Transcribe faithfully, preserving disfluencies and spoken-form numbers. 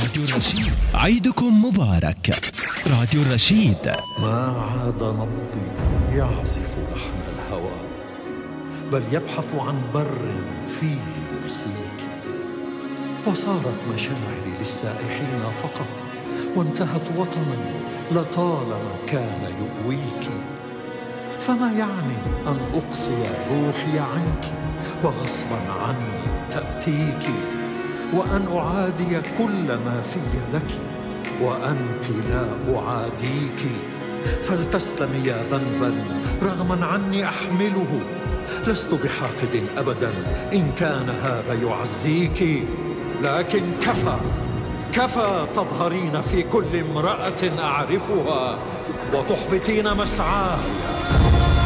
راديو الرشيد، عيدكم مبارك. راديو الرشيد. ما عاد نبضي يعزف لحن الهوى، بل يبحث عن بر فيه يرسيك. وصارت مشاعري للسائحين فقط، وانتهت وطنا لطالما كان يؤويك. فما يعني أن أقصي روحي عنك وغصبا عني تأتيك، وأن أعادي كل ما في لك وأنت لا أعاديك. فلتسلمي يا ذنبا رغما عني أحمله، لست بحاقد أبدا إن كان هذا يعزيك. لكن كفى كفى تظهرين في كل امرأة أعرفها وتحبطين مسعاي